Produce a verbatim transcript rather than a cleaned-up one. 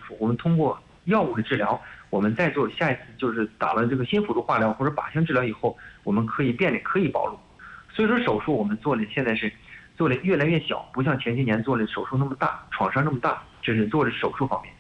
术，我们通过药物的治疗，我们再做下一次就是打了这个新辅助化疗或者靶向治疗以后，我们可以变得可以保乳。所以说手术我们做的现在是做的越来越小，不像前些年做的手术那么大，创伤那么大，这是做的手术方面。